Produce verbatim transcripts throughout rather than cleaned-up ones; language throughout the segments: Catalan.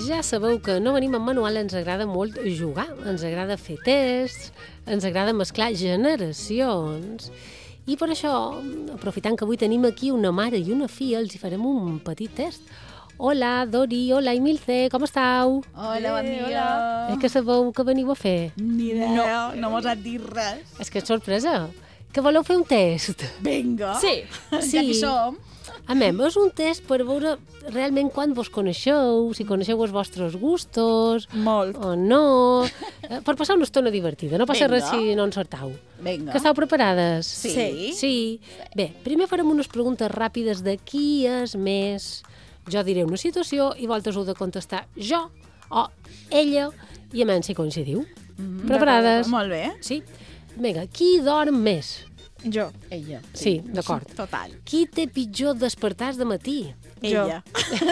Ja sabeu que no venim amb manual, ens agrada molt jugar, ens agrada fer tests, ens agrada mesclar generacions. I per això, aprofitant que avui tenim aquí una mare i una filla, els hi farem un petit test. Hola, Dori, hola, Emilce, com estàu? Hola, bon dia. Hola. És que sabeu què veniu a fer? Ni idea, no, no mos has dit res. És que és sorpresa. Que voleu fer un test? Vinga. Sí. Sí. Ja que som. A mem, és un test per veure realment quan vos coneixeu, si coneixeu els vostres gustos Molt. o no, eh, per passar una estona divertida. No passa Vinga. res si no encertau. Vinga. Que estàu preparades? Sí. Sí. Bé, primer farem unes preguntes ràpides de qui és més. Jo diré una situació i vosaltres heu de contestar jo o ella i a menys si coincidiu. Mm, Preparades? Molt bé. Sí. Vinga, qui dorm més? Jo. Ella. Sí, d'acord. Total. Qui té pitjor despertars de matí? Ella.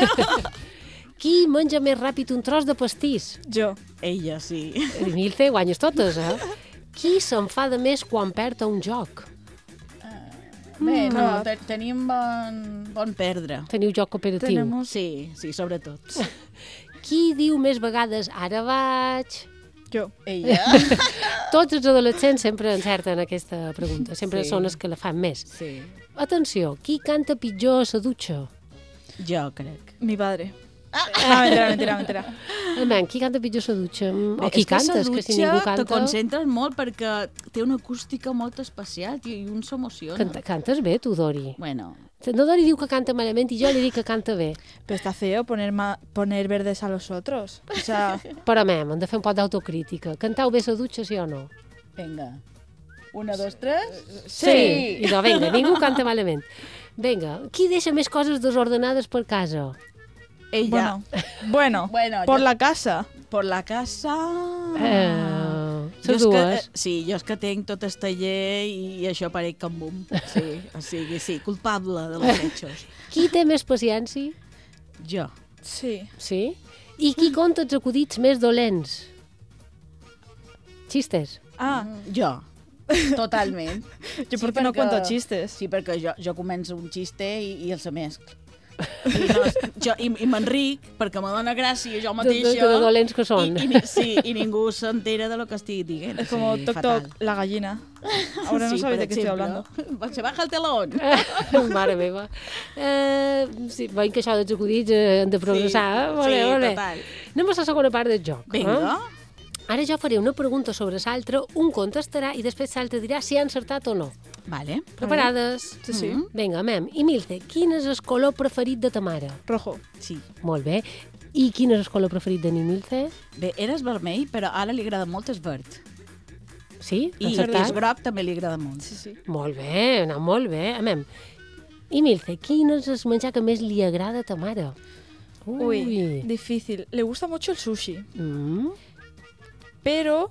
Qui menja més ràpid un tros de pastís? Jo. Ella, sí. Emilce, guanyes totes, eh? Qui s'enfada més quan perd a un joc? Bé, no, te tenim bon, bon perdre. Teniu joc cooperatiu. Tenemos... Sí, sí, sobretot. Qui diu més vegades ara vaig? Jo. Ella. Tots els adolescents sempre encerten aquesta pregunta. Sempre Sí. són els que la fan més. Sí. Atenció, qui canta pitjor a la dutxa? Jo crec. Mi padre. Ah, mentira, mentira, mentira. Almenys, qui canta pitjor a la dutxa? O Bé, qui és que canta? sa És que si dutxa ningú te canta... concentres molt perquè té una acústica molt especial i un s'emociona. Canta, cantes bé, tu, Dori. Bueno, No, Dori diu que canta malament i jo li dic que canta bé. Pero está feo poner, ma- poner verdes a los otros. O sea, Però, mem, hem de fer un poc d'autocrítica. Cantau bé a la dutxa, sí o no? vinga. Una, dos, tres. Sí. I no, vinga, ningú canta malament. Vinga, qui deixa més coses desordenades per casa? Ella. bueno. Bueno, Bueno, por yo- la casa. Per la casa... Eh, Jo les és que, dues. eh, sí, jo és que tenc tot el taller i, i això pareix com bum. Sí, o sigui, sí, culpable de els hechos. Qui té més paciència? Jo. Sí. Sí? I qui conta els acudits més dolents? Xistes. Ah, Jo. Totalment. yo porque no cuento chistes. Sí, perquè jo, jo començo un xiste i, i el semesc. I, no, jo, i, i m'enric perquè me dona gràcia jo De, mateixa. de, de dolents que són. I, i, ni- sí, i ningú s'entera de lo que estic dient. Es como Sí, toc fatal. toc, la gallina. Ahora no Sí, sabéis per de qué estoy exemple. hablando. Se baja el telón. Mare meva. Eh, sí, veiem que això dels acudits eh, hem de progressar. Sí, eh? Molt bé, sí, molt bé. total. Anem a la segona part del joc. Vinga. Eh? Ara jo faré una pregunta sobre l'altre, un contestarà i després l'altre dirà si ha encertat o no. Vale. Preparades? Sí, sí. Mhm. Vinga, mem. I Milce, quin és el color preferit de ta mare? Rojo. Sí. Molt bé. I quin és el color preferit de ni Milce? Bé, eres vermell, però ara li agrada molt el verd. Sí? I Encertat? el groc també li agrada molt. Sí, sí. Molt bé, ha anat molt bé. Amem. I Milce, quin és el menjar que més li agrada a ta mare? Uy, difícil. Le gusta mucho el sushi, Mm. pero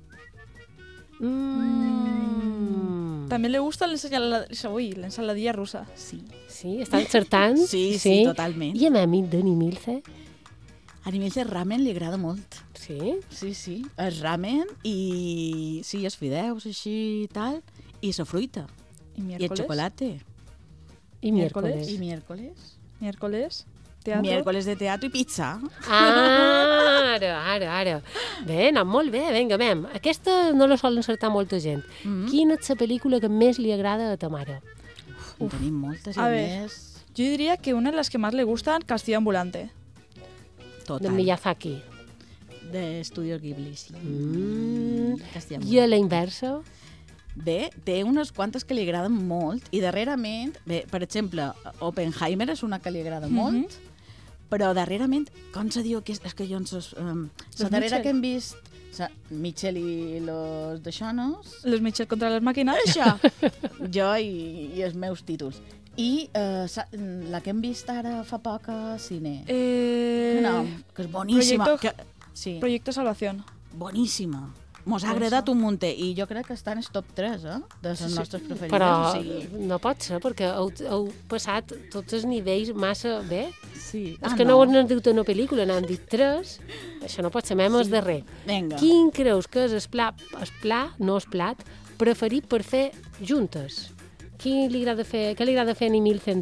Mm. también le gusta la ensalada, uy, la ensaladilla rusa. Sí. Sí, està encertant? Sí, sí, totalment. I a mi, de ni Milce? A mi el ramen li agrada molt. Sí? Sí, sí. El ramen i... Sí, els fideus així i tal. I la fruita. ¿Y I el miércoles? chocolate. I Miércoles? miércoles. I miércoles. Miércoles. Teatro. Miércoles de teatro i pizza. Ah, ara, ara, ara. Bé, ha anat molt bé, vinga, mem. Aquesta no la sol encertar molta gent. Mm. Quina és la pel·lícula que més li agrada a ta mare? En tenim moltes i A a ver. més... Yo diría que una de las que más le gustan, Castillo Ambulante. De Total. Miyazaki. De Estudio Ghibli, sí. Mm. Castillo I a la inversa? Bé, té unes quantes que li agraden molt i darrerament, bé, per exemple, Oppenheimer és una que li agrada Mhm. molt, però darrerament, com se diu? Que és, és que jo... Ens, um, la darrera Mitchell. que hem vist, sa, Mitchell i los d'aixònos, Los Mitchell contra las máquinas. això, jo i, i els meus títols. I uh, sa, la que hem vist ara fa poc a cine, Eh, no, que és boníssima. Proyecto- Que, sí, Proyecto Salvación. boníssima. Mos ha agradat un munter i jo crec que està en el top tres, eh? De les Sí, sí. nostres preferides. Però o sigui, no pot ser, perquè heu, heu passat tots els nivells massa bé. sí. És que no, no han dit una pel·lícula, n'han dit tres. Això no pot ser, mem el darrer. Vinga. Quin creus que és el pla, el pla, no el plat, preferit per fer juntes? Qui li agrada fer, què li agrada fer a Emil fent tu?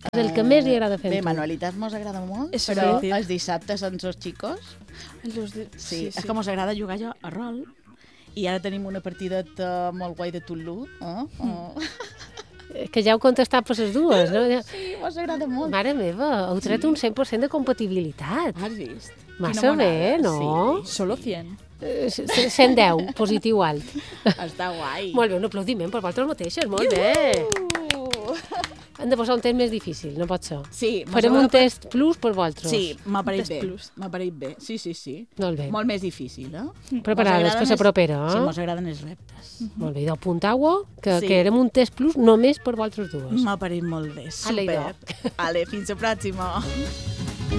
És el que més li agrada fer. Bé, manualitats mos agrada molt, És però difícil. els dissabtes amb els xicos, Los de... sí, és que mos agrada jugar jo a rol, i ara tenim una partideta molt guai de Toulouse. Eh? Oh. Que ja heu contestat per les dues, no? Ja... Sí, mos agrada molt. Mare meva, heu tret un cent per cent de compatibilitat. Has vist? Massa Quina bé, monada, no? Solo cien. Eh, cent deu, positiu alt. Sí. Està guai. Molt bé, un aplaudiment per vosaltres mateixes, molt bé. Hem de posar un test més difícil, no pot ser. Sí, mos Farem agrada- un test plus per vosaltres. Sí, m'ha parit Test bé. plus. M'ha parit bé. Sí, sí, sí. Molt bé. Molt més difícil, eh? Preparades, Mos que agraden se propera, els- eh? Sí, mos agraden els reptes. Molt bé, i d'apuntar-ho, que, Sí. que érem un test plus només per vosaltres dues. M'ha parit molt bé. Ale, Super. Ale, fins la pròxima.